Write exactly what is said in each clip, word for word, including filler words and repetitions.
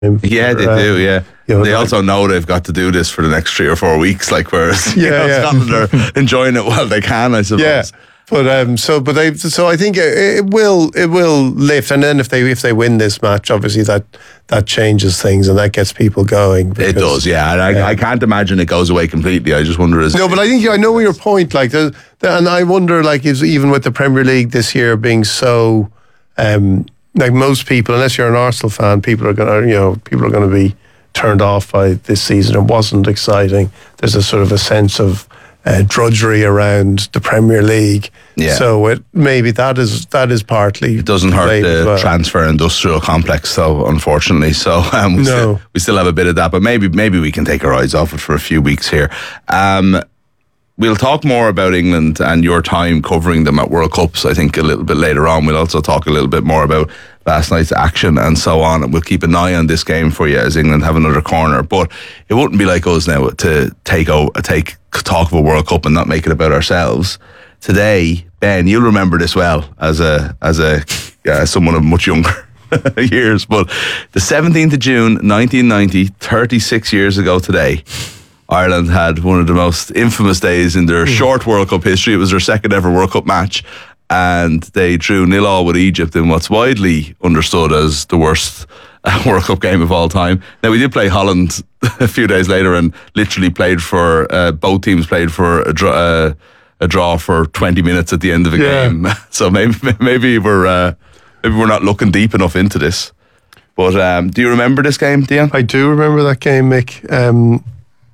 Yeah, they uh, do, yeah. You know, they like, also know they've got to do this for the next three or four weeks, like, whereas yeah, you know, yeah. Scotland are enjoying it while they can, I suppose. Yeah. But um, so, but they, so I think it, it will, it will lift, and then if they, if they win this match, obviously that that changes things and that gets people going. Because, it does, yeah. And I, yeah. I can't imagine it goes away completely. I just wonder, is no, but I think I know your point. Like, the, the, and I wonder, like, is even with the Premier League this year being so, um, like most people, unless you're an Arsenal fan, people are gonna, you know, people are going to be turned off by this season. It wasn't exciting. There's a sort of a sense of uh, drudgery around the Premier League. Yeah. So it maybe that is that is partly. It doesn't hurt the well. transfer industrial complex, though, unfortunately. So um, we, no. still, we still have a bit of that, but maybe maybe we can take our eyes off it for a few weeks here. Um, we'll talk more about England and your time covering them at World Cups, I think, a little bit later on. We'll also talk a little bit more about last night's action and so on. And we'll keep an eye on this game for you as England have another corner. But it wouldn't be like us now to take o- take talk of a World Cup and not make it about ourselves. Today, Ben, you'll remember this well as a as a uh, someone of much younger years. But the seventeenth of June, nineteen ninety, thirty-six years ago today, Ireland had one of the most infamous days in their mm. short World Cup history. It was their second ever World Cup match, and they drew nil all with Egypt in what's widely understood as the worst uh, World Cup game of all time. Now, we did play Holland a few days later and literally played for, uh, both teams played for a draw, uh, a draw for twenty minutes at the end of a yeah. game. So maybe maybe we're uh, maybe we're not looking deep enough into this. But um, do you remember this game, Dion? I do remember that game, Mick. Um,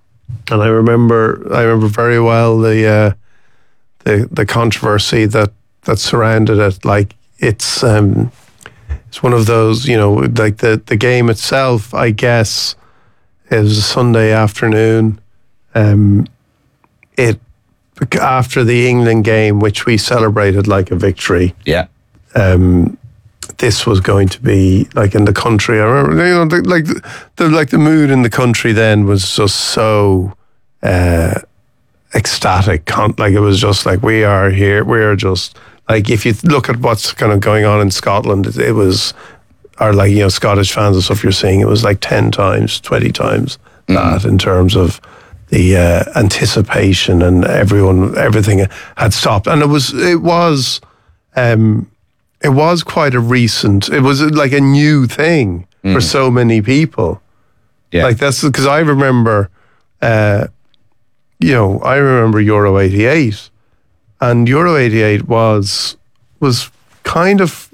and I remember I remember very well the uh, the the controversy that, that surrounded it. Like, it's um, it's one of those, you know, like the, the game itself, I guess, it was a Sunday afternoon. Um, it after the England game, which we celebrated like a victory. Yeah. Um, this was going to be like in the country. I remember, you know, the, like the, the like the mood in the country then was just so uh, ecstatic. Con- like it was just like, we are here. We are just like, if you look at what's kind of going on in Scotland, it, it was, or like, you know, Scottish fans and stuff you're seeing, it was like ten times, twenty times mm. that in terms of the uh, anticipation, and everyone, everything had stopped. And it was, it was, um, it was quite a recent, it was like a new thing mm. for so many people. Yeah. Like that's, because I remember, uh, you know, I remember Euro eighty-eight, and Euro eighty-eight was, was kind of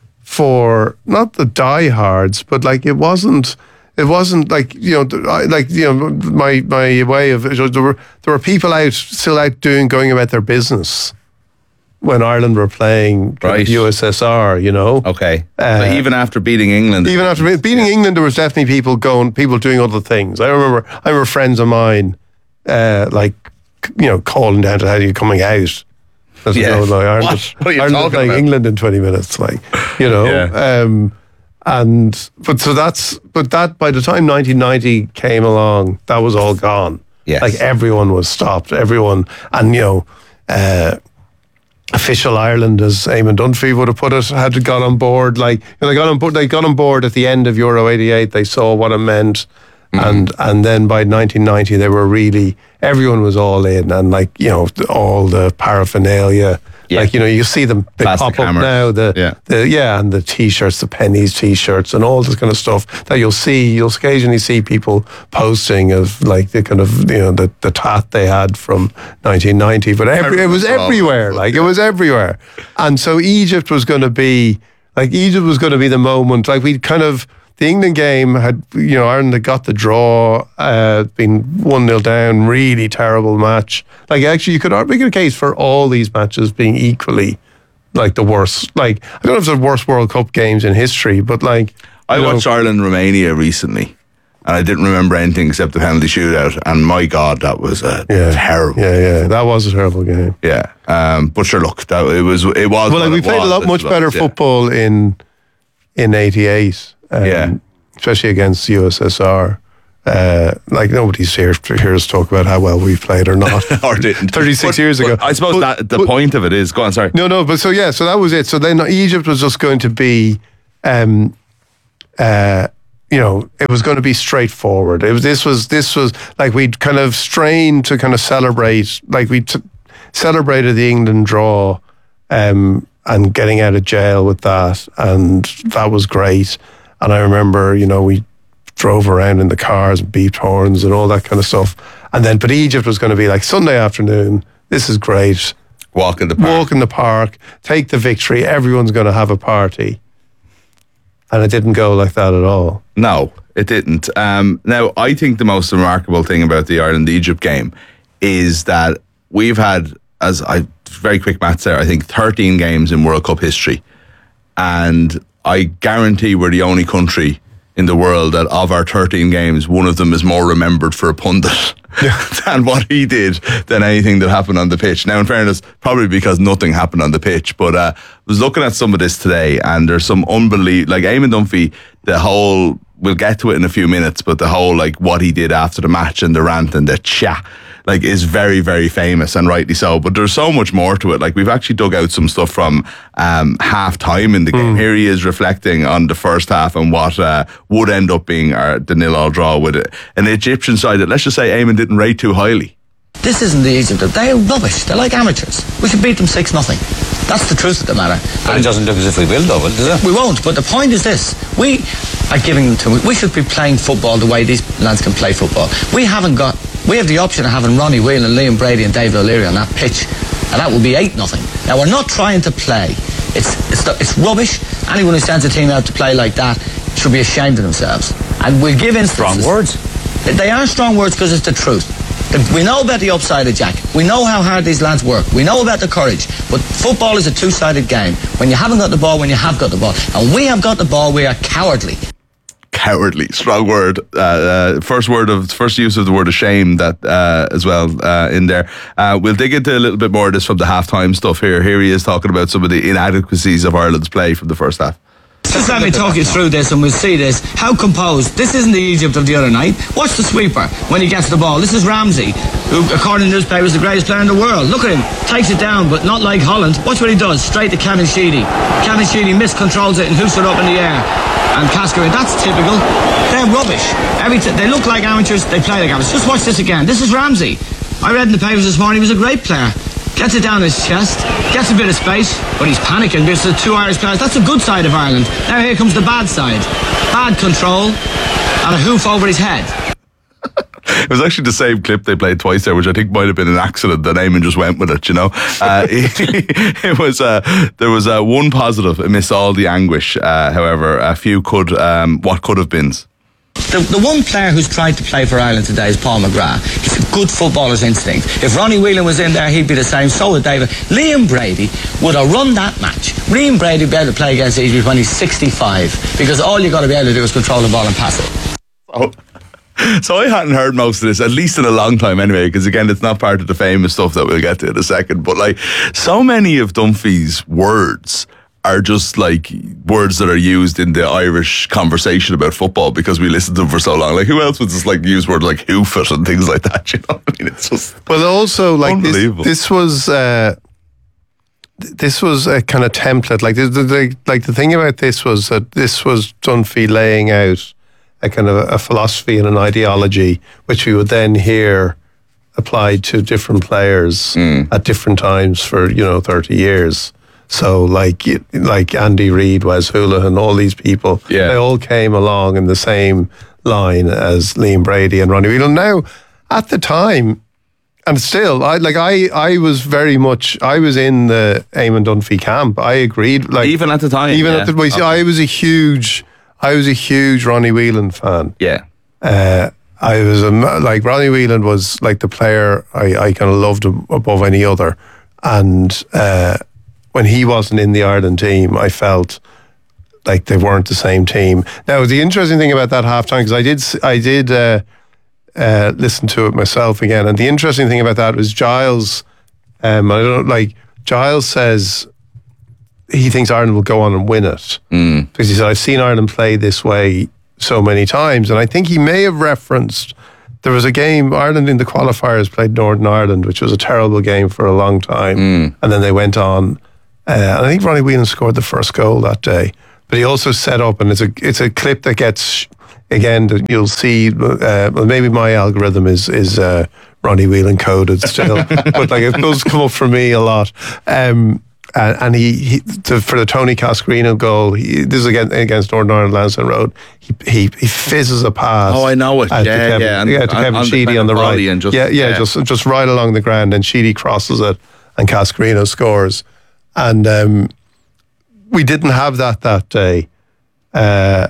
for, not the diehards, but like it wasn't, It wasn't like, you know, like, you know, my, my way of, there were, there were people out, still out doing, going about their business when Ireland were playing right. U S S R, you know. Okay. Uh, but even after beating England. Even after beating yeah. England, there was definitely people going, people doing other things. I remember, I remember friends of mine, uh, like, you know, calling down to how you coming out. As yeah. you know, like, Ireland, what? What are you Ireland talking playing about? England in twenty minutes, like, you know. Yeah. Um, And but so that's but that by the time nineteen ninety came along, that was all gone. Yes. Like everyone was stopped. Everyone, and you know, uh, official Ireland, as Eamon Dunphy would have put it, had got on board. Like, you know, they got on board. They got on board at the end of Euro eighty-eight. They saw what it meant, mm-hmm. and and then by nineteen ninety, they were really, everyone was all in, and like, you know, all the paraphernalia. Yeah. Like, you know, you see them, they Plastic pop up hammers. now, the, yeah. the, yeah, and the T-shirts, the pennies T-shirts and all this kind of stuff that you'll see, you'll occasionally see people posting of like the kind of, you know, the, the tat they had from nineteen ninety, but every, it was everywhere, like it was everywhere. And so Egypt was going to be, like Egypt was going to be the moment, like we'd kind of, the England game had, you know, Ireland had got the draw, uh, been one nil down, really terrible match. Like, actually, you could make a case for all these matches being equally, like, the worst. Like, I don't know if it's the worst World Cup games in history, but, like... I watched Ireland-Romania recently, and I didn't remember anything except the penalty shootout, and my God, that was a yeah, terrible Yeah, yeah, that was a terrible game. Yeah, um, but sure, look, that, it was... It was well, like, we played was, a lot much better yeah. football in in eighty-eight. Um, yeah. Especially against U S S R. Uh, like, nobody's here to hear us talk about how well we played or not. or didn't. thirty-six but, years but ago. I suppose but, that the but, point of it is, go on, sorry. No, no, but so yeah, so that was it. So then Egypt was just going to be, um, uh, you know, it was going to be straightforward. It was, this was, this was like we'd kind of strained to kind of celebrate, like we t- celebrated the England draw um, and getting out of jail with that. And that was great. And I remember, you know, we drove around in the cars and beeped horns and all that kind of stuff. And then, but Egypt was going to be like Sunday afternoon. This is great. Walk in the park. Walk in the park. Take the victory. Everyone's going to have a party. And it didn't go like that at all. No, it didn't. Um, now, I think the most remarkable thing about the Ireland-Egypt game is that we've had, as I very quick maths there, I think thirteen games in World Cup history. And I guarantee we're the only country in the world that of our thirteen games, one of them is more remembered for a pundit than what he did than anything that happened on the pitch. Now, in fairness, probably because nothing happened on the pitch, but uh, I was looking at some of this today, and there's some unbelievable, like Eamon Dunphy, the whole, we'll get to it in a few minutes, but the whole, like, what he did after the match and the rant and the chat, like, is very, very famous, and rightly so. But there's so much more to it. Like, we've actually dug out some stuff from um, half time in the game. Mm. Here he is reflecting on the first half and what uh, would end up being our, the nil-all draw with it. An Egyptian side that, let's just say, Eamon didn't rate too highly. This isn't the Egypt. They're rubbish. They're like amateurs. We could beat them six nothing. That's the truth of the matter. And it doesn't look as if we will, though, does it? We won't. But the point is this: we are giving them to. We should be playing football the way these lads can play football. We haven't got. We have the option of having Ronnie Whelan, Liam Brady, and David O'Leary on that pitch, and that will be eight nothing. Now we're not trying to play. It's it's it's rubbish. Anyone who sends a team out to play like that should be ashamed of themselves. And we'll give instances. Strong words. They are strong words because it's the truth. We know about the upside of Jack. We know how hard these lads work. We know about the courage. But football is a two-sided game. When you haven't got the ball, when you have got the ball. And we have got the ball, we are cowardly. Cowardly, strong word. Uh, uh, first word of first use of the word ashamed that uh, as well uh, in there. Uh, we'll dig into a little bit more of this from the halftime stuff here. Here he is talking about some of the inadequacies of Ireland's play from the first half. Just let me talk you through this and we'll see this. How composed. This isn't the Egypt of the other night. Watch the sweeper when he gets the ball. This is Ramsey, who according to newspapers is the greatest player in the world. Look at him. Takes it down, but not like Holland. Watch what he does. Straight to Kevin Sheedy. Kevin Sheedy miscontrols it and hoops it up in the air. And Cascarine, that's typical. They're rubbish. Every t- they look like amateurs, they play like amateurs. Just watch this again. This is Ramsey. I read in the papers this morning he was a great player. Gets it down his chest, gets a bit of space, but he's panicking because there's two Irish players. That's a good side of Ireland. Now here comes the bad side. Bad control and a hoof over his head. It was actually the same clip they played twice there, which I think might have been an accident that Eamon just went with it, you know. Uh, it was uh, there was uh, one positive amidst all the anguish, uh, however, a few could, um, what could have been. The, the one player who's tried to play for Ireland today is Paul McGrath. He's a good footballer's instinct. If Ronnie Whelan was in there, he'd be the same. So would David. Liam Brady would have run that match. Liam Brady would be able to play against Egypt when he's sixty-five, because all you got to be able to do is control the ball and pass it. Oh. So I hadn't heard most of this, at least in a long time anyway, because again, it's not part of the famous stuff that we'll get to in a second. But like, so many of Dunphy's words are just like words that are used in the Irish conversation about football because we listened to them for so long. Like, who else would just like use words like hoof it and things like that? You know, I mean, it's just well, also like unbelievable. This, this was uh, this was a kind of template. Like the, the like the thing about this was that this was Dunphy laying out a kind of a, a philosophy and an ideology, which we would then hear applied to different players mm. at different times for you know thirty years. So like like Andy Reid, Wes Houlihan, all these people, yeah. they all came along in the same line as Liam Brady and Ronnie Whelan. Now, at the time, and still, I like I, I was very much I was in the Eamon Dunphy camp. I agreed, like even at the time, even yeah. at the well, see, I was a huge I was a huge Ronnie Whelan fan. Yeah, uh, I was a, like Ronnie Whelan was like the player I, I kind of loved him above any other, and. Uh, When he wasn't in the Ireland team, I felt like they weren't the same team. Now, the interesting thing about that halftime, because I did, I did uh, uh, listen to it myself again, and the interesting thing about that was Giles. Um, I don't like Giles says he thinks Ireland will go on and win it mm. because he said I've seen Ireland play this way so many times, and I think he may have referenced. There was a game, Ireland in the qualifiers played Northern Ireland, which was a terrible game for a long time, mm. and then they went on. Uh, and I think Ronnie Whelan scored the first goal that day. But he also set up, and it's a it's a clip that gets again, that you'll see. Uh, well, maybe my algorithm is is uh, Ronnie Whelan coded still, but like it does come up for me a lot. Um, and, and he, he to, for the Tony Cascarino goal, he, this is against, against Northern Ireland Lansdowne Road. He, he he fizzes a pass. Oh, I know it. uh, Yeah, to Kevin, yeah. And, yeah, to Kevin on the Sheedy kind on the of right. volley and just- yeah, yeah, yeah. just just right along the ground, and Sheedy crosses it, and Cascarino scores. And um, we didn't have that that day, uh,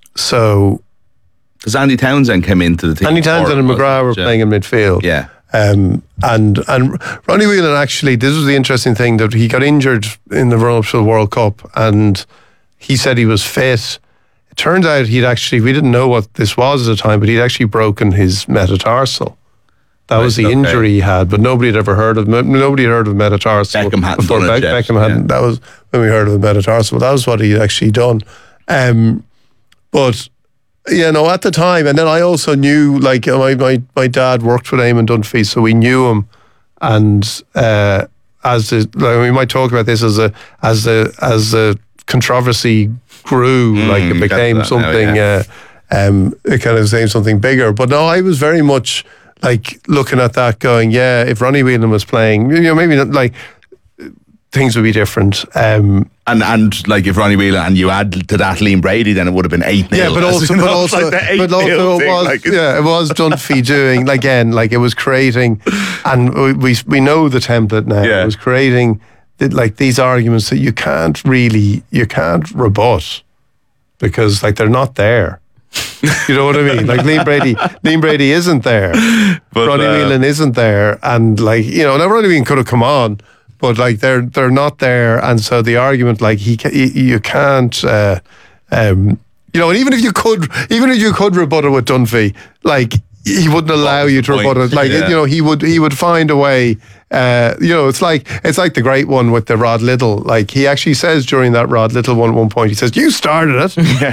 so. Because Andy Townsend came into the team. Andy Townsend and McGrath were yeah. playing in midfield. Yeah. Um, and and Ronnie Whelan, actually, this was the interesting thing, that he got injured in the run-up to the World Cup, and he said he was fit. It turns out he'd actually, we didn't know what this was at the time, but he'd actually broken his metatarsal. That Right, was the okay. injury he had, but nobody had ever heard of nobody had heard of metatarsal. Beckham hadn't before done it Beck- yet, Beckham hadn't. yeah. That was when we heard of the metatarsal. That was what he'd actually done. Um, but yeah, no, at the time, and then I also knew, like, my my, my dad worked with Eamon Dunphy, so we knew him, and uh, as the, like, we might talk about this as a as the as the controversy grew, like it get to became that now, something, yeah. uh, um, it kind of became something bigger. But no, I was very much like looking at that, going, yeah, if Ronnie Whelan was playing, you know, maybe not, like, things would be different. Um, And and like if Ronnie Whelan and you add to that Liam Brady, then it would have been eight nil. Yeah, but also, but also, but also, it was, yeah, it was Dunphy doing, like, again, like, it was creating, and we we, we know the template now. Yeah. It was creating, the, like, these arguments that you can't really, you can't rebut, because, like, they're not there. You know what I mean? Like, Liam Brady, Liam Brady isn't there. But, Ronnie uh, Whelan isn't there, and, like, you know, now Ronnie Whelan could have come on, but, like, they're they're not there, and so the argument, like, he ca- you, you can't, uh, um, you know, and even if you could, even if you could rebut it with Dunphy, like, he wouldn't allow you to point? rebut it. Like, Yeah. you know, he would he would find a way. Uh, you know, it's like it's like the great one with the Rod Little. Like, he actually says during that Rod Little one at one point, he says, "You started it,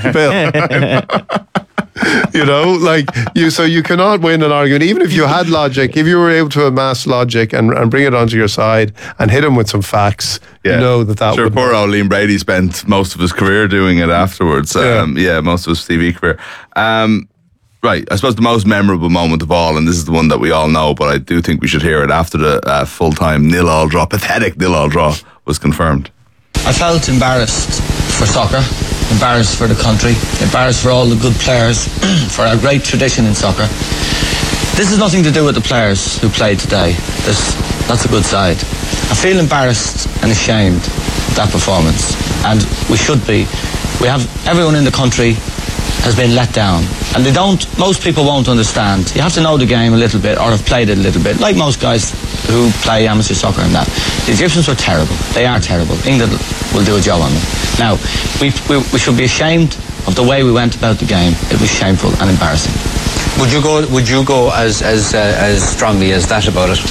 Bill." You know, like, you, so you cannot win an argument, even if you had logic. If you were able to amass logic and, and bring it onto your side and hit him with some facts, you know that that Sure, would. poor old Liam Brady spent most of his career doing it afterwards. Yeah. Um, yeah, most of his T V career. Um, right, I suppose the most memorable moment of all, and this is the one that we all know, but I do think we should hear it after the uh, full-time nil-all draw, pathetic nil-all draw was confirmed. I felt embarrassed for soccer, embarrassed for the country, embarrassed for all the good players, for our great tradition in soccer. This has nothing to do with the players who played today. This, that's a good side. I feel embarrassed and ashamed of that performance, and we should be. We have everyone in the country has been let down, and they don't. Most people won't understand. You have to know the game a little bit, or have played it a little bit, like most guys who play amateur soccer and that. The Egyptians were terrible. They are terrible. England will do a job on them. Now, we, we, we should be ashamed of the way we went about the game. It was shameful and embarrassing. Would you go? Would you go as as uh, as strongly as that about it?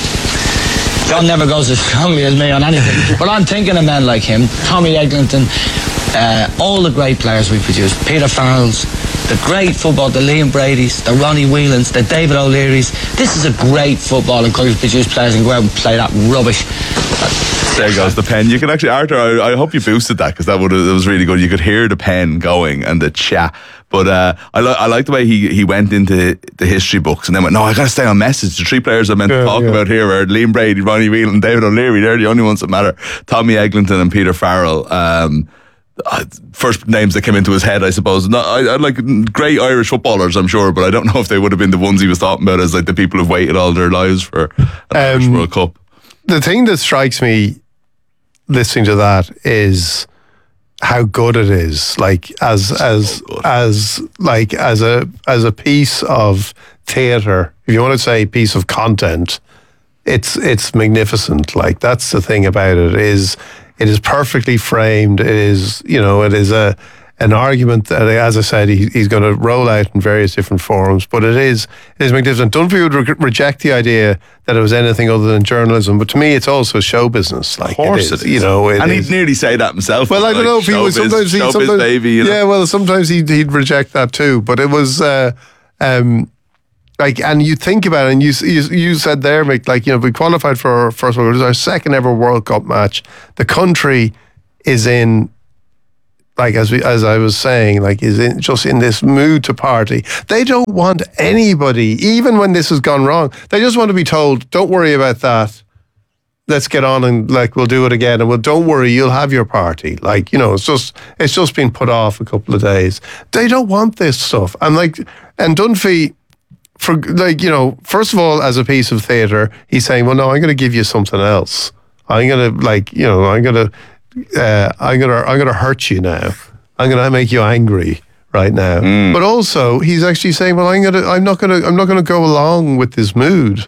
John never goes as strongly as me on anything, but I'm thinking of men like him, Tommy Eglinton, uh, all the great players we produced, Peter Farrells, the great football, the Liam Bradys, the Ronnie Whelans, the David O'Learys. This is a great football, and country produce players and go out and play that rubbish. There goes the pen. You can actually, Arthur, I, I hope you boosted that, because that would that was really good. You could hear the pen going and the chat. But uh, I, li- I like the way he, he went into the history books and then went, no, I got to stay on message. The three players I meant Yeah, to talk yeah. about here are Liam Brady, Ronnie Whelan, David O'Leary. They're the only ones that matter. Tommy Eglinton and Peter Farrell. Um, uh, first names that came into his head, I suppose. Not, I, I like great Irish footballers, I'm sure, but I don't know if they would have been the ones he was talking about as like the people who've waited all their lives for an Irish Um, World Cup. The thing that strikes me listening to that is how good it is, like as as as like as a as a piece of theatre, if you want to say piece of content, it's it's magnificent. Like, that's the thing about it, is it is perfectly framed. It is, you know, it is a an argument that, as I said, he, he's going to roll out in various different forums, but it is it is magnificent. Dunphy would re- reject the idea that it was anything other than journalism, but to me, it's also show business. Like, Of course it is, it is. you know, it and is. he'd nearly say that himself. Well, I don't like, know if he would. showbiz- Sometimes he, showbiz sometimes, baby, you know? yeah. Well, sometimes he'd, he'd reject that too. But it was, uh, um, like, and you think about it, and you you, you said there, Mick, like, you know, we qualified for our first World Cup. It was our second ever World Cup match. The country is in like as we, as I was saying, like is in, just in this mood to party. They don't want anybody, even when this has gone wrong, they just want to be told, don't worry about that. Let's get on and like we'll do it again. And well, don't worry, you'll have your party. Like, you know, it's just it's just been put off a couple of days. They don't want this stuff. And like, and Dunphy, for like, you know, first of all, as a piece of theatre, he's saying, well, no, I'm going to give you something else. I'm going to like, you know, I'm going to. Uh, I'm gonna I'm gonna hurt you now. I'm gonna make you angry right now. Mm. But also, he's actually saying, "Well, I'm gonna I'm not gonna I'm not gonna go along with this mood."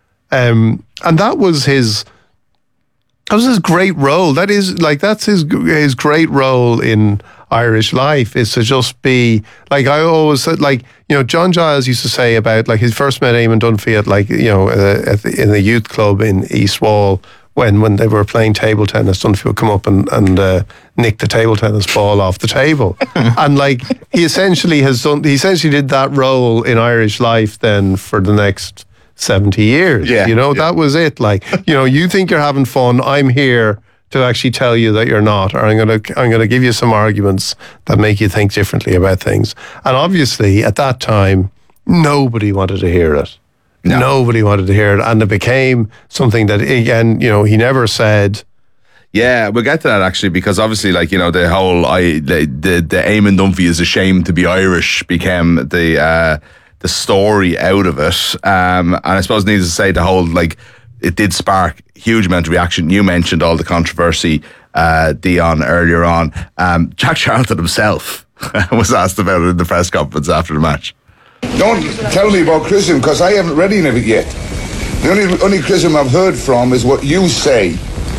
Um, and that was his that was his great role. That is like that's his his great role in Irish life is to just be like I always said. Like you know, John Giles used to say about like he first met Eamon Dunphy at like you know uh, at the, in the youth club in East Wall. When when they were playing table tennis, Dunphy would come up and, and uh, nick the table tennis ball off the table. And like he essentially has done, he essentially did that role in Irish life then for the next seventy years. Yeah, you know, yeah. that was it. Like, you know, you think you're having fun, I'm here to actually tell you that you're not, or I'm gonna I'm gonna give you some arguments that make you think differently about things. And obviously at that time, nobody wanted to hear it. No. Nobody wanted to hear it, and it became something that, again, you know, he never said. Yeah, we'll get to that actually, because obviously, like you know, the whole I the the, the Eamon Dunphy is ashamed to be Irish became the uh, the story out of it, um, and I suppose needless to say, the whole like it did spark huge amount of reaction. You mentioned all the controversy, uh, Dion earlier on. Um, Jack Charlton himself was asked about it in the press conference after the match. Don't tell me about Chrism, because I haven't read any of it yet. The only only Chrism I've heard from is what you say.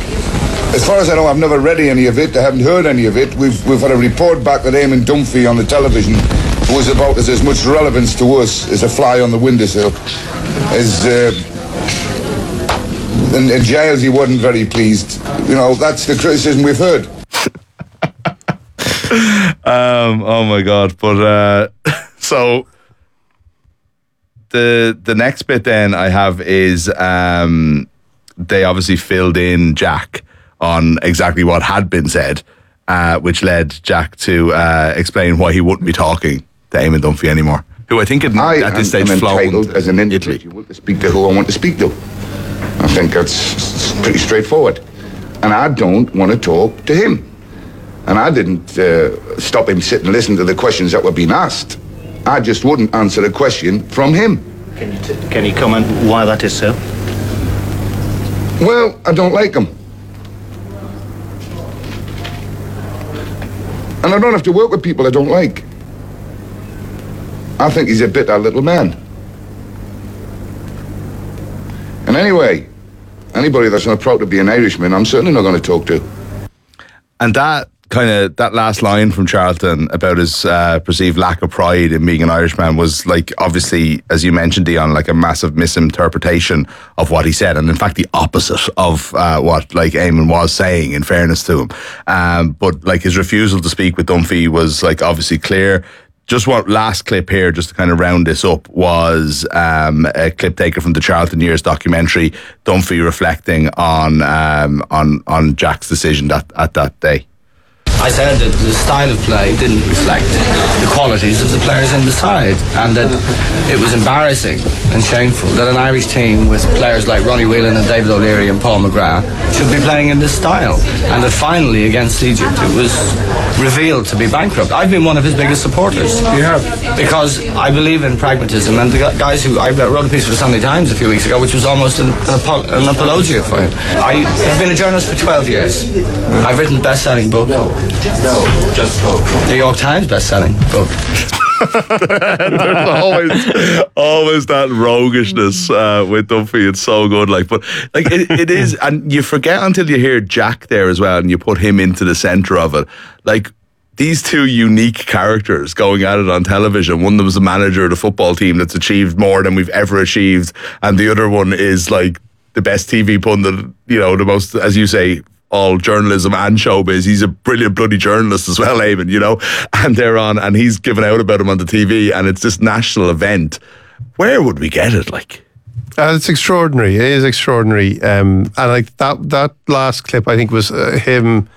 As far as I know, I've never read any of it. I haven't heard any of it. We've we've had a report back that Eamon Dunphy on the television was about as, as much relevance to us as a fly on the windowsill. As uh, and, and Giles, he wasn't very pleased. You know, that's the criticism we've heard. um, oh my God! But uh, so. The the next bit then I have is um, they obviously filled in Jack on exactly what had been said, uh, which led Jack to uh, explain why he wouldn't be talking to Eamon Dunphy anymore, who I think had, I at this am, stage am flown entitled as an individual to speak to who I want to speak to. I think that's pretty straightforward. And I don't want to talk to him. And I didn't uh, stop him sit and listen to the questions that were being asked. I just wouldn't answer a question from him. Can you, t- can you comment why that is so? Well, I don't like him. And I don't have to work with people I don't like. I think he's a bitter little man. And anyway, anybody that's not proud to be an Irishman, I'm certainly not going to talk to. And that kind of that last line from Charlton about his uh, perceived lack of pride in being an Irishman was like, obviously, as you mentioned, Dion, like a massive misinterpretation of what he said, and in fact the opposite of uh, what like Eamon was saying, in fairness to him. Um, but like his refusal to speak with Dunphy was like obviously clear. Just what last clip here, just to kind of round this up, was um, a clip taken from the Charlton Years documentary, Dunphy reflecting on um, on on Jack's decision that at that day. I said that the style of play didn't reflect the qualities of the players in the side, and that it was embarrassing and shameful that an Irish team with players like Ronnie Whelan and David O'Leary and Paul McGrath should be playing in this style, and that finally against Egypt it was revealed to be bankrupt. I've been one of his biggest supporters. You have? Because I believe in pragmatism, and the guys who I wrote a piece for the Sunday Times a few weeks ago, which was almost an, an apologia for him. I have been a journalist for twelve years. I've written best-selling books. No, just book. New York Times best-selling book. There's always, always that roguishness uh, with Dunphy. It's so good, like, but like it, it is, and you forget until you hear Jack there as well, and you put him into the centre of it. Like these two unique characters going at it on television. One of them is a manager of the football team that's achieved more than we've ever achieved, and the other one is like the best T V pundit, you know, the most, as you say, all journalism and showbiz. He's a brilliant bloody journalist as well, Eamon, you know, and they're on, and he's given out about him on the T V, and it's this national event. Where would we get it? Like, uh, it's extraordinary. It is extraordinary. Um, and like that, that last clip, I think was uh, him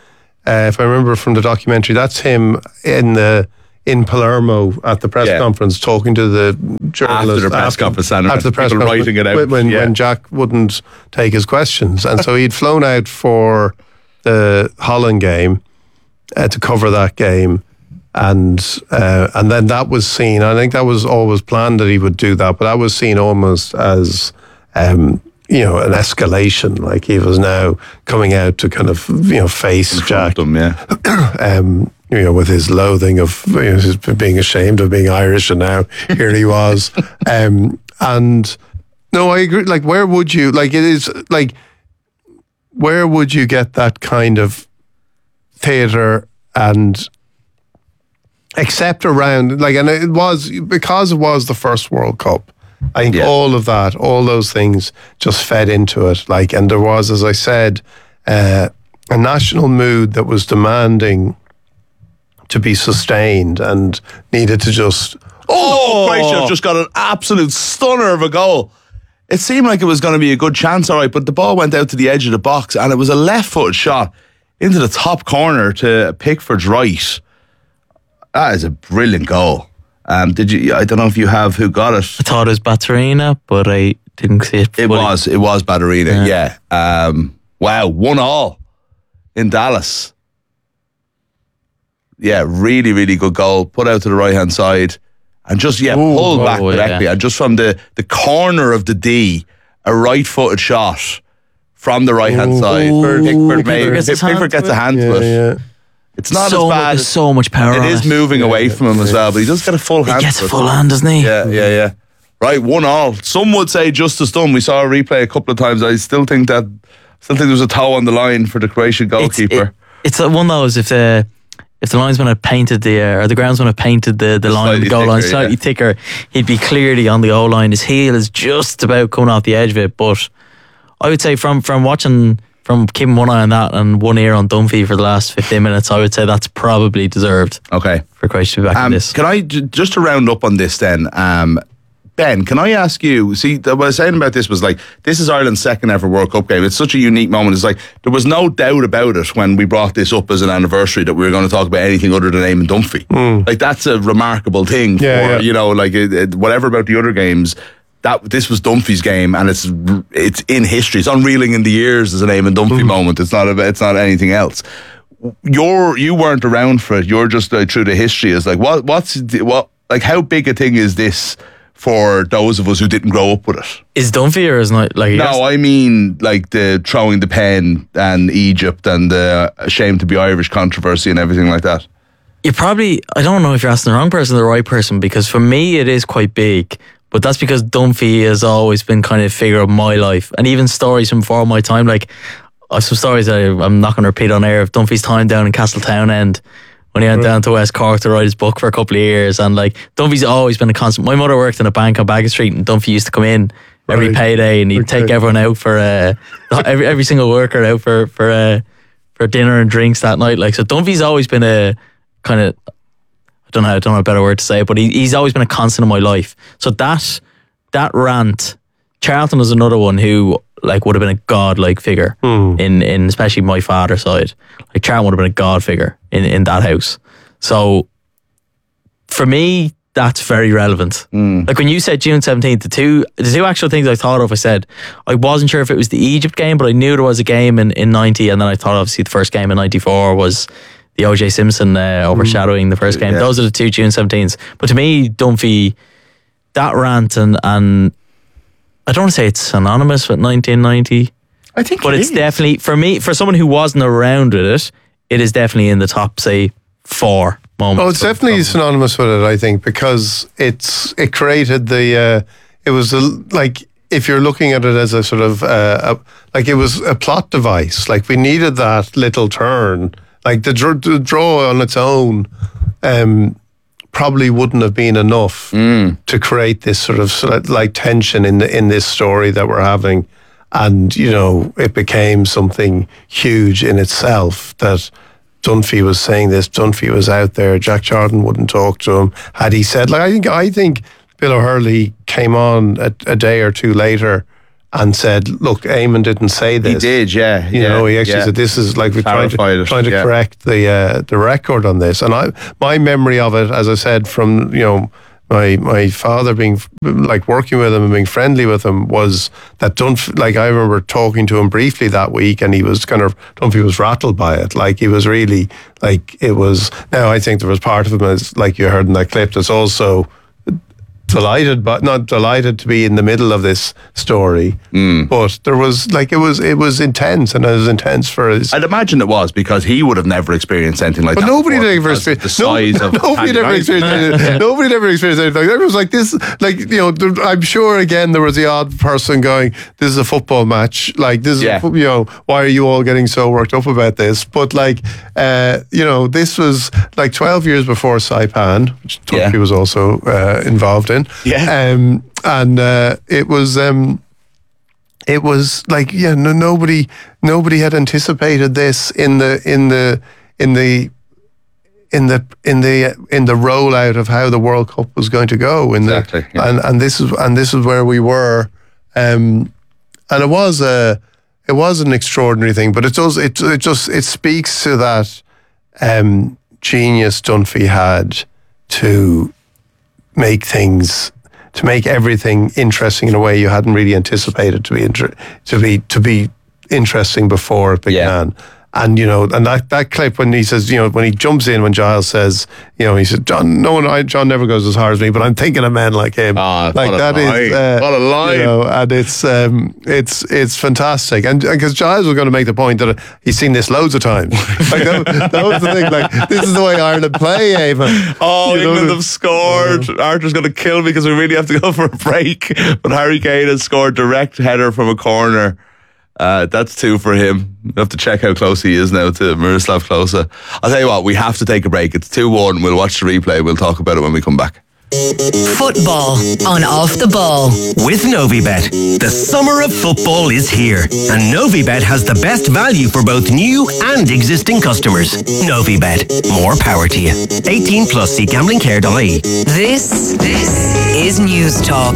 Uh, if I remember from the documentary, that's him in the in Palermo at the press Yeah. conference talking to the journalist After the press conference, and after the press people conference, writing it out, when, when, yeah. when Jack wouldn't take his questions, and so he'd flown out for the Holland game uh, to cover that game. And uh, and then that was seen. I think that was always planned that he would do that, but that was seen almost as um, you know an escalation. Like he was now coming out to kind of you know face Jack, Them, yeah. um, you know, with his loathing of you know, his being ashamed of being Irish, and now here he was. Um, and no, I agree. Like, where would you like? It is like, where would you get that kind of theatre and except around like, and it was because it was the first World Cup. I think Yeah. all of that, all those things, just fed into it. Like, and there was, as I said, uh, a national mood that was demanding to be sustained and needed to just. Oh, Croatia just got an absolute stunner of a goal. It seemed like it was going to be a good chance, all right, but the ball went out to the edge of the box, and it was a left-footed shot into the top corner to Pickford's right. That is a brilliant goal. Um, did you? I don't know if you have who got it. I thought it was Batarina, but I didn't see it. It fully. was. It was Badarina. Yeah. Um, wow. One all in Dallas. Yeah. Really, really good goal. Put out to the right hand side, and just yeah, Ooh, pulled back oh, directly, yeah. and just from the the corner of the D, a right footed shot from the right hand side. Pickford. Pickford, made, Pickford gets his hand Pickford gets to a it. hand to Yeah, it. yeah. It's not so as much, bad. there's as- so much power It on is it. moving away from him as well, but he does get a full hand. He gets to a it. full hand, doesn't he? Yeah, yeah, yeah. Right, one all. Some would say justice done. We saw a replay a couple of times. I still think that, still think there was a toe on the line for the Croatian It's, goalkeeper. it, it's like one of those if the if the linesman had painted the uh, or the groundsman had painted the, the line, Slightly the goal line thicker, slightly yeah. thicker, he'd be clearly on the goal line. His heel is just about coming off the edge of it. But I would say from from watching, from keeping one eye on that and one ear on Dunphy for the last fifteen minutes, I would say that's probably deserved Okay. for Croatia to be back in Um, this. can I, j- just to round up on this then, um, Ben, can I ask you, see, th- what I was saying about this was like, this is Ireland's second ever World Cup game. It's such a unique moment. It's like, there was no doubt about it when we brought this up as an anniversary that we were going to talk about anything other than Eamon Dunphy. Like, that's a remarkable thing Yeah, for, yeah. you know, like, it, it, whatever about the other games, that this was Dunphy's game, and it's it's in history. It's unreeling in the years as an Eamon Dunphy moment. It's not about, it's not anything else. You're you weren't around for it. You're just uh, through the history. Is like what what's the- what like how big a thing is this for those of us who didn't grow up with it? Is Dunphy or is not like No, I mean like the throwing the pen and Egypt and the ashamed to be Irish controversy and everything like that. you probably, I don't know if you're asking the wrong person or the right person, because for me it is quite big, but that's because Dunphy has always been kind of a figure of my life, and even stories from before my time. Like I have some stories that I, I'm not going to repeat on air of Dunphy's time down in Castletownend when he went down to West Cork to write his book for a couple of years, and like Dunphy's always been a constant. My mother worked in a bank on Bagot Street, and Dunphy used to come in every Right. payday, and he'd Okay. take everyone out for uh, every every single worker out for for uh, for dinner and drinks that night. Like so, Dunphy's always been a kind of, I don't know, I don't know a better word to say, but he, he's always been a constant in my life. So that that rant, Charlton is another one who like would have been a god-like figure in in especially my father's side. Like Charlton would have been a god figure in in that house. So for me, that's very relevant. Like when you said June seventeenth, the two the two actual things I thought of, I said I wasn't sure if it was the Egypt game, but I knew there was a game in, in ninety, and then I thought obviously the first game in ninety-four was the O J Simpson uh, overshadowing the first game. Yeah. Those are the two June seventeens. But to me, Dunphy, that rant and and I don't want to say it's synonymous with nineteen ninety, I think, but it it's is. definitely, for me, for someone who wasn't around with it, it is definitely in the top, say, four moments. Oh, it's definitely synonymous with it, I think, because it's it created the. Uh, it was a, like if you're looking at it as a sort of uh, a, like it was a plot device. Like we needed that little turn. Like the, dr- the draw on its own, um, probably wouldn't have been enough to create this sort of, sort of like tension in the, in this story that we're having, and you know it became something huge in itself that. Dunphy was saying this. Dunphy was out there. Jack Charlton wouldn't talk to him. Had he said, like I think, I think Bill O'Hurley came on a, a day or two later and said, "Look, Eamon didn't say this." He did, yeah. You yeah, know, he actually yeah. said, "This is like we're trying to Clarified it, trying to yeah. correct the uh, the record on this." And I, my memory of it, as I said, from you know. My my father being like working with him and being friendly with him was that Dunphy, like I remember talking to him briefly that week, and he was kind of Dunphy was rattled by it. Like he was really like it was. Now I think there was part of him, as like you heard in that clip, that's also delighted, but not delighted to be in the middle of this story. Mm. But there was like it was it was intense, and it was intense for his. I'd imagine it was because he would have never experienced anything like But that. nobody before did ever because of experience the size no, of nobody Paddy ever Knight. experienced anything. Nobody ever experienced anything like that. It was like this, like you know. There, I'm sure again there was the odd person going, "This is a football match." Like this, Yeah. is a, you know, why are you all getting so worked up about this? But like, uh, you know, this was like twelve years before Saipan, which Turkey Yeah. was also uh, involved in. Yeah. Um, and uh, it was. Um, It was like yeah, no, nobody, nobody had anticipated this in the in the in the in the in the in the rollout of how the World Cup was going to go. In Exactly, the, yeah. and and this is and this is where we were, um, and it was a it was an extraordinary thing. But it does it it just it speaks to that um, genius Dunphy had to make things. To make everything interesting in a way you hadn't really anticipated to be inter- to be to be interesting before it began. Yeah. And you know, and that, that clip when he says, you know, when he jumps in, when Giles says, you know, he said, John, no one, I, John never goes as hard as me, but I'm thinking of men like him. Ah, like what a that is, line. uh, What a line. You know, and it's um, it's it's fantastic. And because Giles was going to make the point that he's seen this loads of times. Like that, that was the thing. Like this is the way Ireland play, Ava. Oh, You know, England the- have scored. Arthur's going to kill me because we really have to go for a break. But Harry Kane has scored direct header from a corner. Uh, that's two for him. We have to check how close he is now to Miroslav Klose. I'll tell you what, we have to take a break. It's two one. We'll watch the replay. We'll talk about it when we come back. Football on Off the Ball. With Novibet. The summer of football is here, and Novibet has the best value for both new and existing customers. Novibet. More power to you. eighteen plus. See gambling care dot I E. This, this is News Talk.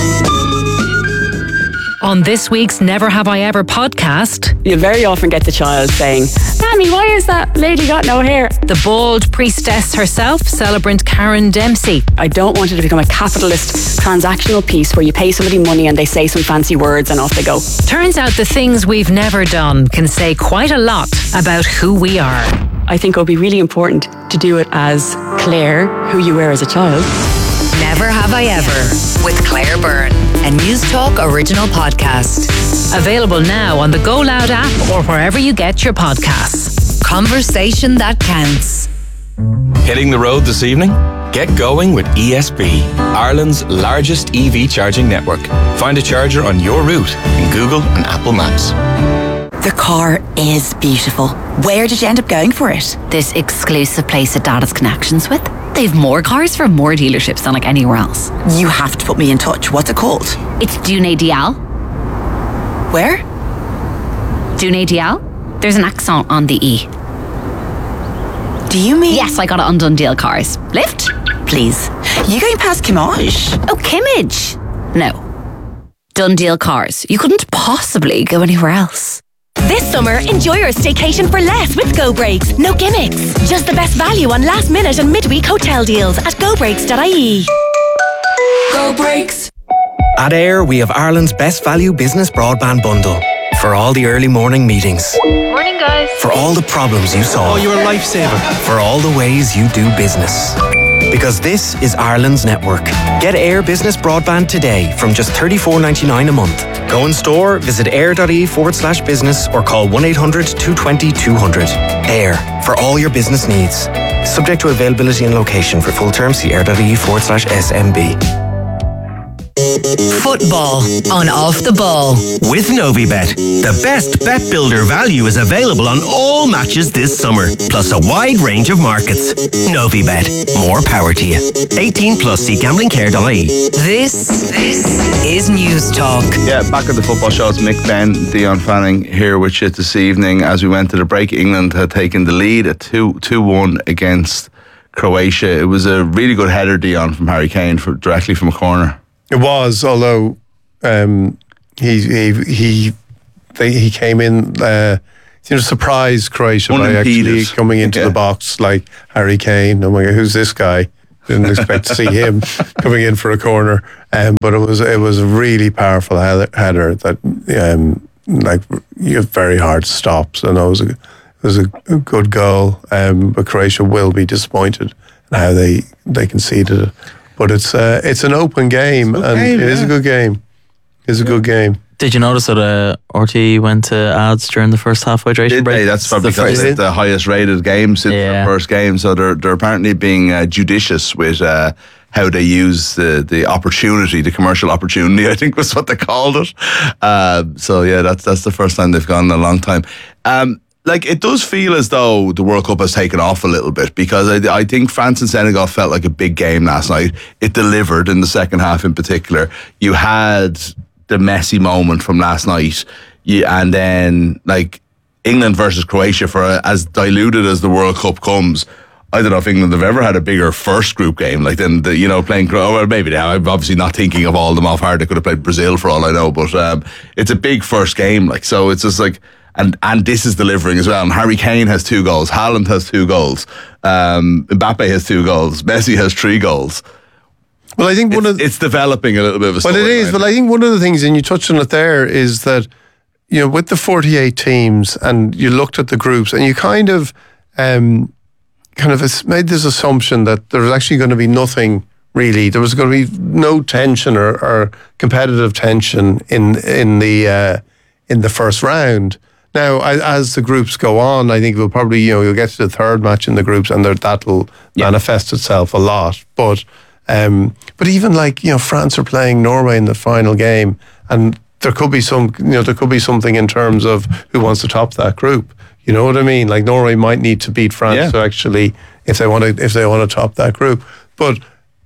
On this week's Never Have I Ever podcast, You very often get the child saying, Nanny, why is that lady got no hair? the bald priestess herself, celebrant Karen Dempsey. I don't want it to become a capitalist transactional piece where you pay somebody money and they say some fancy words and off they go. Turns out the things we've never done can say quite a lot about who we are. I think it would be really important to do it as Claire, who you were as a child. Never Have I Ever with Claire Byrne, a News Talk original podcast. Available now on the Go Loud app or wherever you get your podcasts. Conversation that counts. Hitting the road this evening? Get going with E S B, Ireland's largest E V charging network. Find a charger on your route in Google and Apple Maps. The car is beautiful. Where did you end up going for it? This exclusive place that Dad has connections with. They've more cars from more dealerships than like anywhere else. You have to put me in touch. What's it called? It's Dune Dial. Where? Dune Dial. There's an accent on the E. Do you mean? Yes, I got it on Dundee Cars. Lift? Please. You going past Kimmage? Oh, Kimmage. No. Dundee Cars. You couldn't possibly go anywhere else. This summer, enjoy your staycation for less with Go Breaks. No gimmicks. Just the best value on last minute and midweek hotel deals at go breaks dot I E. Go Breaks. At Air, we have Ireland's best value business broadband bundle. For all the early morning meetings. Morning, guys. For all the problems you solve. Oh, you're a lifesaver. For all the ways you do business. Because this is Ireland's network. Get Air Business Broadband today from just thirty-four ninety-nine a month. Go in store, visit air.ie forward slash business or call one eight hundred two two zero two hundred. Air, for all your business needs. Subject to availability and location. For full terms, see air.ie forward slash SMB. Football on Off the Ball. With Novibet. The best bet builder value is available on all matches this summer, plus a wide range of markets. Novibet. More power to you. eighteen plus. See gambling care dot I E. This, this is News Talk. Yeah, back at the football show, it's Mick Ben, Dion Fanning here with you this evening. As we went to the break, England had taken the lead at two one against Croatia. It was a really good header, Dion, from Harry Kane for, directly from a corner. It was, although um, he he he they, he came in. Uh, you know, surprised Croatia by actually coming into yeah. the box like Harry Kane. Oh my God, who's this guy? Didn't expect to see him coming in for a corner. Um, but it was it was a really powerful header that um, like you have very hard to stop. So no, it was a it was a good goal. Um, but Croatia will be disappointed in how they they conceded it. But it's uh, it's an open game, and game, it yeah. is a good game. It's a yeah. good game. Did you notice that uh, R T E went to ads during the first half hydration Did break? They? That's probably the because it's the highest rated game since yeah. the first game. So they're they're apparently being uh, judicious with uh, how they use the the opportunity, the commercial opportunity, I think was what they called it. Uh, so yeah, that's that's the first time they've gone in a long time. Um, like it does feel as though the World Cup has taken off a little bit, because I, I think France and Senegal felt like a big game last night. It delivered in the second half in particular. You had the messy moment from last night, yeah, and then like England versus Croatia, for a, as diluted as the World Cup comes, I don't know if England have ever had a bigger first group game like then the, you know playing well maybe now I'm obviously not thinking of all of them off hard. They could have played Brazil for all I know, but um, it's a big first game, like, so it's just like and and this is delivering as well. And Harry Kane has two goals, Haaland has two goals, um, Mbappe has two goals, Messi has three goals. Well, I think one it's, of the, it's developing a little bit of a story. Well, it is. But I think one of the things, and you touched on it there, is that, you know, with the forty-eight teams, and you looked at the groups, and you kind of, um, kind of made this assumption that there was actually going to be nothing really. There was going to be no tension or, or competitive tension in in the uh, in the first round. Now, as the groups go on, I think we'll probably, you know, you'll get to the third match in the groups, and that will yeah. manifest itself a lot. But. Um, but even like, you know, France are playing Norway in the final game, and there could be some, you know, there could be something in terms of who wants to top that group. You know what I mean? Like Norway might need to beat France yeah. to actually, if they want to, if they want to top that group. But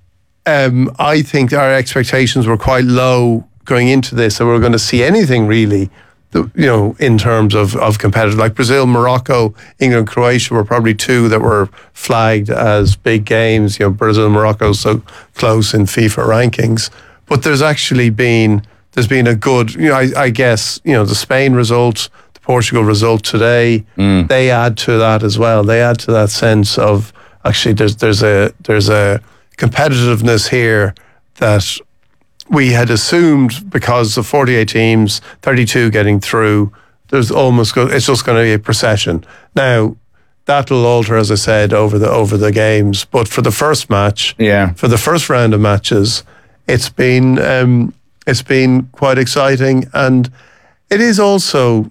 um, I think our expectations were quite low going into this, so we're going to see anything really. The, you know, in terms of, of competitive, like Brazil, Morocco, England, Croatia were probably two that were flagged as big games. You know, Brazil and Morocco so close in FIFA rankings. But there's actually been, there's been a good, you know, I, I guess, you know, the Spain result, the Portugal result today, mm. they add to that as well. They add to that sense of actually there's there's a there's a competitiveness here that we had assumed, because of forty-eight teams, thirty-two getting through, there's almost go, it's just going to be a procession. Now, that'll alter, as I said, over the over the games. But for the first match, yeah, for the first round of matches, it's been um, it's been quite exciting, and it is also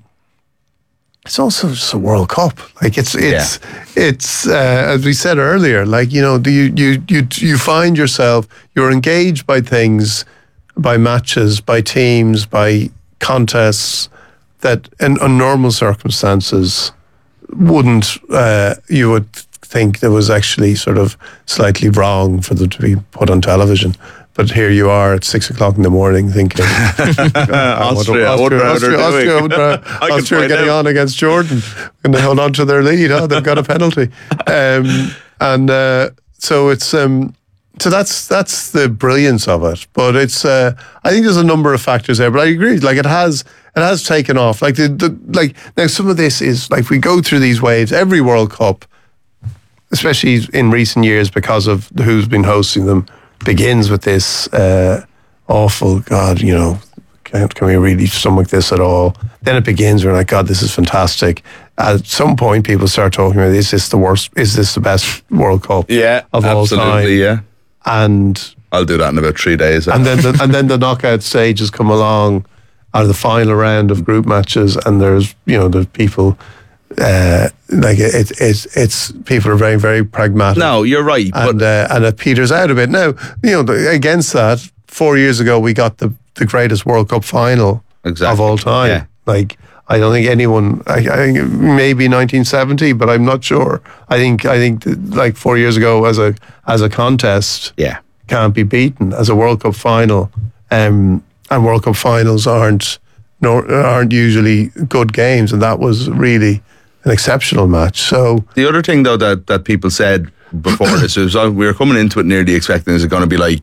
it's also just a World Cup. Like it's it's yeah. it's uh, as we said earlier. Like, you know, do you you you you find yourself, you're engaged by things, by matches, by teams, by contests that in, in normal circumstances wouldn't, uh, you would think there was actually sort of slightly wrong for them to be put on television. But here you are at six o'clock in the morning thinking, Austria, Austria, Austria, Austria, Austria, Austria getting on against Jordan, and they hold on to their lead. Oh, they've got a penalty. Um, and uh, so it's... Um, So that's that's the brilliance of it, but it's. Uh, I think there's a number of factors there, but I agree. Like it has, it has taken off. Like the, the like now, some of this is like we go through these waves. Every World Cup, especially in recent years, because of who's been hosting them, begins with this uh, awful God. You know, can't can we really stomach this at all? Then it begins. We're like, God, this is fantastic. At some point, people start talking about, is this the worst? Is this the best World Cup? Yeah, of all time? Absolutely, yeah. And I'll do that in about three days. And then the, and then the knockout stages come along, out of the final round of group matches, and there's, you know, there's people uh, like it, it, it's it's people are very very pragmatic. No, you're right, and but uh, and it peters out a bit. Now, you know, against that, four years ago we got the the greatest World Cup final exactly. of all time. Yeah. Like, I don't think anyone. I, I think maybe nineteen seventy, but I'm not sure. I think I think like four years ago as a as a contest, yeah, can't be beaten as a World Cup final. Um, and World Cup finals aren't nor, aren't usually good games, and that was really an exceptional match. So the other thing though that that people said before this is uh, we were coming into it nearly expecting is it going to be like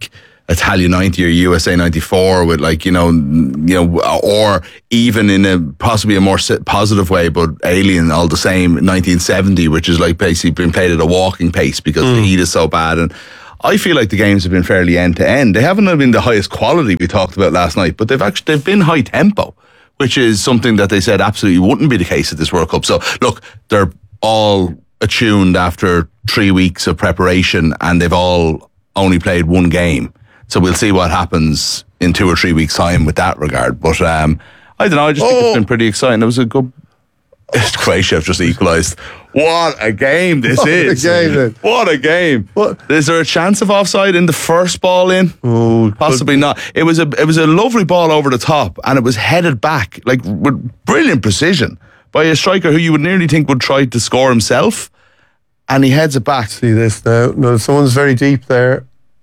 Italia ninety or U S A ninety-four with like, you know, you know, or even in a possibly a more positive way, but Alien all the same, nineteen seventy, which is like basically being played at a walking pace because mm. the heat is so bad. And I feel like the games have been fairly end to end. They haven't been the highest quality we talked about last night, but they've actually they've been high tempo, which is something that they said absolutely wouldn't be the case at this World Cup. So look, they're all attuned after three weeks of preparation, and they've all only played one game. So we'll see what happens in two or three weeks' time with that regard. But um, I don't know, I just oh. think it's been pretty exciting. It was a good... Croatia have just equalised. What a game this what is. A game, then. What a game. What? Is there a chance of offside in the first ball in? Oh, Possibly but, not. It was a it was a lovely ball over the top, and it was headed back, like with brilliant precision, by a striker who you would nearly think would try to score himself, and he heads it back. See this now. No, someone's very deep there.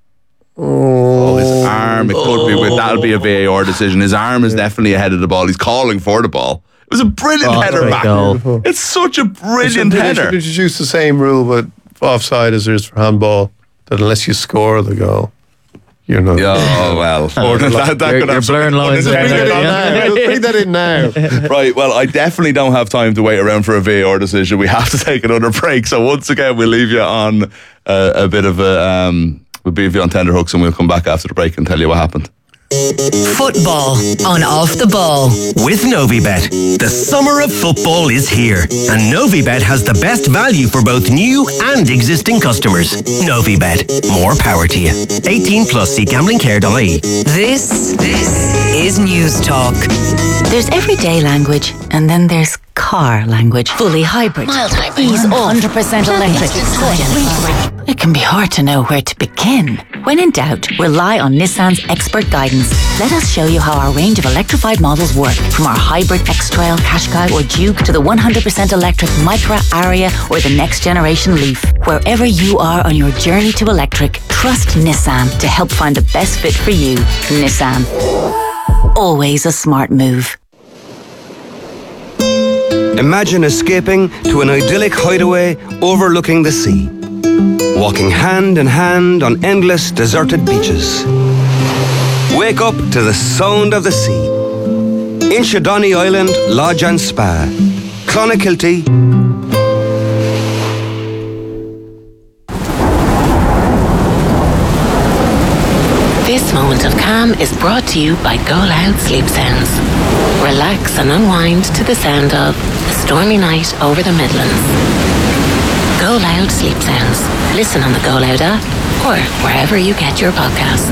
Oh, his arm. It could be. With, that'll be a V A R decision. His arm is yeah. definitely ahead of the ball. He's calling for the ball. It was a brilliant oh, header back. Goal. It's such a brilliant they header. They should introduce the same rule with offside as there is for handball, that unless you score the goal, you're not. Oh, well. Oh, that, that you're, you're blurring lines. Bring that in now. Right, well, I definitely don't have time to wait around for a V A R decision. We have to take another break. So once again, we'll leave you on uh, a bit of a... Um, we'll leave you on tenterhooks, and we'll come back after the break and tell you what happened. Football on Off the Ball with Novibet. The summer of football is here, and Novibet has the best value for both new and existing customers. Novibet, more power to you. eighteen plus, see gambling care dot I E. This, this is News Talk. There's everyday language, and then there's car language. Fully hybrid. Mild hybrid. Ease off. one hundred percent electric. It can be hard to know where to begin. When in doubt, rely on Nissan's expert guidance. Let us show you how our range of electrified models work. From our hybrid X-Trail, Qashqai or Duke to the one hundred percent electric Micra, Aria or the next generation Leaf. Wherever you are on your journey to electric, trust Nissan to help find the best fit for you. Nissan. Always a smart move. Imagine escaping to an idyllic hideaway overlooking the sea. Walking hand in hand on endless deserted beaches. Wake up to the sound of the sea. Inchydoney Island Lodge and Spa. Clonakilty. This moment of calm is brought to you by Go Loud Sleep Sounds. Relax and unwind to the sound of A Stormy Night Over the Midlands. Go Loud Sleep Sounds. Listen on the Go Loud app or wherever you get your podcasts.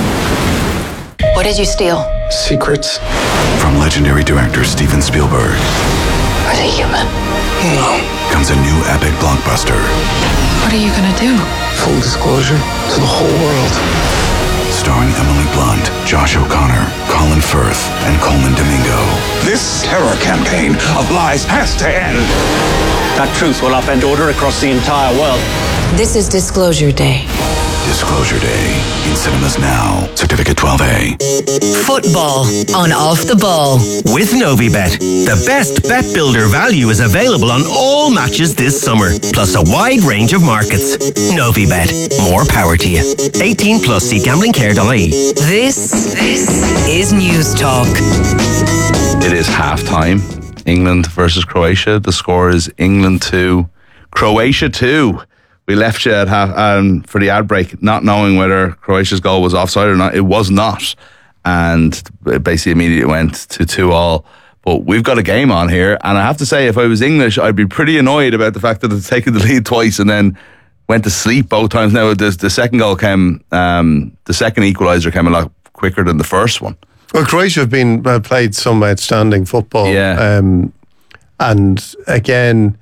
What did you steal? Secrets. From legendary director Steven Spielberg. Are they human? No. Comes a new epic blockbuster. What are you gonna do? Full disclosure to the whole world. Starring Emily Blunt, Josh O'Connor, Colin Firth, and Coleman Domingo. This terror campaign of lies has to end. That truth will upend order across the entire world. This is Disclosure Day. Disclosure Day. In cinemas now. Certificate twelve A. Football on Off the Ball with Novibet. The best bet builder value is available on all matches this summer, plus a wide range of markets. Novibet. More power to you. eighteen plus, see gambling care dot I E. This, this is News Talk. It is halftime. England versus Croatia. The score is England two, Croatia two. We left you at half um, for the ad break, not knowing whether Croatia's goal was offside or not. It was not, and it basically immediately went to two all. But we've got a game on here, and I have to say, if I was English, I'd be pretty annoyed about the fact that it's taken the lead twice and then went to sleep both times. Now the, the second goal came, um, the second equaliser came a lot quicker than the first one. Well, Croatia have been uh, played some outstanding football. Yeah. Um, and again,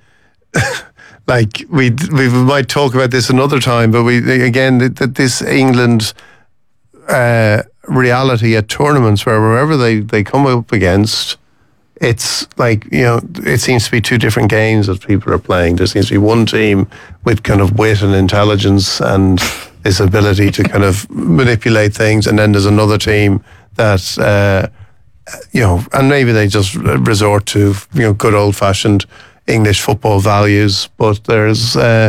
like we we might talk about this another time, but we again that this England uh, reality at tournaments where wherever they, they come up against, it's like, you know, it seems to be two different games that people are playing. There seems to be one team with kind of wit and intelligence and this ability to kind of manipulate things, and then there's another team that, uh, you know, and maybe they just resort to, you know, good old-fashioned English football values, but there's uh,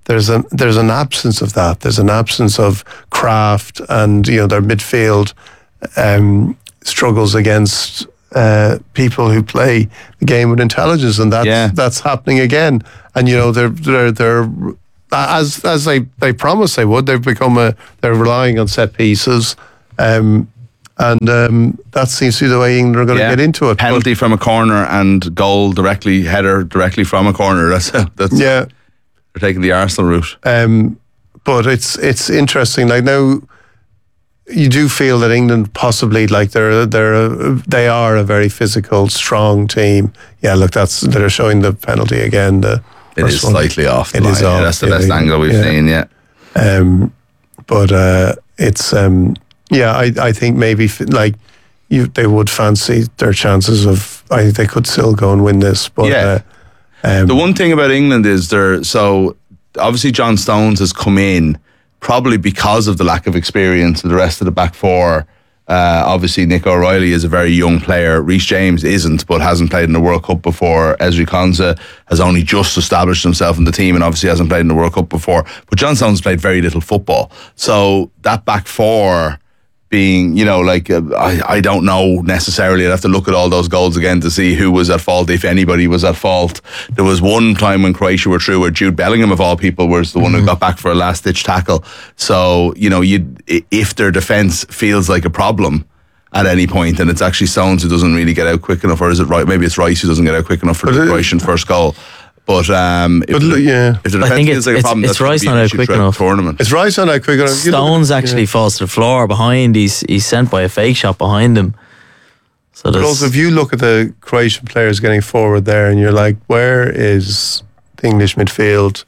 there's an there's an absence of that. There's an absence of craft, and you know their midfield um, struggles against uh, people who play the game with intelligence, and that's Yeah. that's happening again. And you know they're they're they're as as they, they promised they would. They've become a they're relying on set pieces. Um, And um, that seems to be the way England are going to Yeah. get into it. Penalty from a corner and goal directly, header directly from a corner. That's that's Yeah. They're taking the Arsenal route. Um, but it's it's interesting. Like now, you do feel that England possibly like they're they're a, they are a very physical, strong team. Yeah, look, that's they're showing the penalty again. The It first is one. slightly off the It line. is Yeah, off. that's the Yeah, best yeah, angle we've yeah. seen. Yeah. Um, but uh, it's um, yeah, I I think maybe f- like you they would fancy their chances of. I think they could still go and win this. But Yeah. uh, um, The one thing about England is they're so obviously John Stones has come in probably because of the lack of experience of the rest of the back four. Uh, obviously, Nick O'Reilly is a very young player. Reece James isn't, but hasn't played in the World Cup before. Ezri Konsa has only just established himself in the team and obviously hasn't played in the World Cup before. But John Stones played very little football. So that back four being, you know, like, uh, I, I don't know necessarily. I'd have to look at all those goals again to see who was at fault, if anybody was at fault. There was one time when Croatia were through where Jude Bellingham, of all people, was the one who got back for a last-ditch tackle. So, you know, you if their defence feels like a problem at any point, and it's actually Stones who doesn't really get out quick enough, or is it right? Maybe it's Rice who doesn't get out quick enough for the Croatian first goal. But um, if, But the, yeah. if the I defence think feels it's- like a it's- problem, it's that's gonna Rice be an not out issue quick throughout enough. the tournament. It's Rice on that quick enough. You look- Stones actually yeah. falls to the floor behind. He's he's sent by a fake shot behind him. So But there's also, if you look at the Croatian players getting forward there, and you're like, where is the English midfield?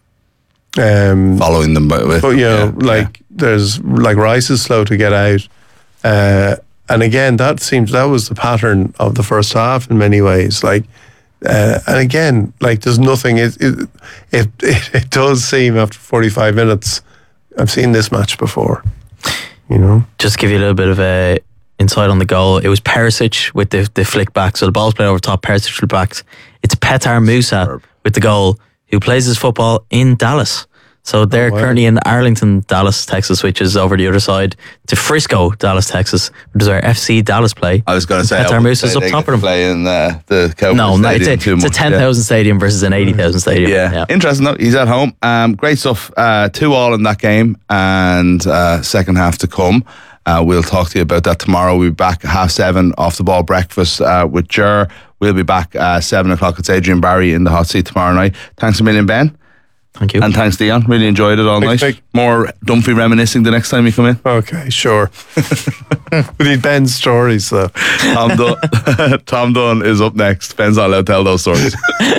Um, Following them, with, but you know, yeah, like there's like Rice is slow to get out, uh, and again, that seems that was the pattern of the first half in many ways. Like, uh, and again, like there's nothing. It it, it it it does seem after forty-five minutes. I've seen this match before. You know, just give you a little bit of a insight on the goal. It was Perisic with the the flick back. So the ball's played over top. Perisic flick backs. It's Petar Musa Superb. with the goal, who plays his football in Dallas. So they're wow. currently in Arlington, Dallas, Texas, which is over the other side to Frisco, Dallas, Texas, which is where F C Dallas play. I was going to say, I Petar wouldn't Musa's say up they top get of them. to play in uh, the Cowboys No, no, it's Stadium a, too it's a much, ten thousand stadium versus an eighty thousand stadium. Yeah. yeah. Interesting though. He's at home. Um, great stuff. Uh, two all in that game, and uh, second half to come. Uh, we'll talk to you about that tomorrow. We'll be back at half seven off the ball breakfast uh, with Ger. We'll be back uh, seven o'clock. It's Adrian Barry in the hot seat tomorrow night. Thanks a million, Ben. Thank you. And thanks, Dion. Really enjoyed it all Thanks, night. Mick. More Dunphy reminiscing the next time you come in. okay, sure. We need Ben's stories though. Tom Dunn, Tom Dunn is up next. Ben's not allowed to tell those stories.